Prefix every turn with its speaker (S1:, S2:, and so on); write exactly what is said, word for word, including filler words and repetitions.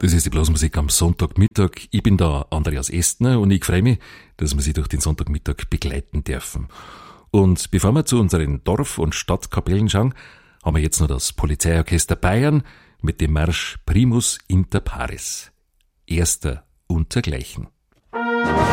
S1: Das ist die Blasmusik am Sonntagmittag. Ich bin da Andreas Estner und ich freue mich, dass wir Sie durch den Sonntagmittag begleiten dürfen. Und bevor wir zu unseren Dorf- und Stadtkapellen schauen, haben wir jetzt noch das Polizeiorchester Bayern mit dem Marsch Primus inter pares. Erster untergleichen.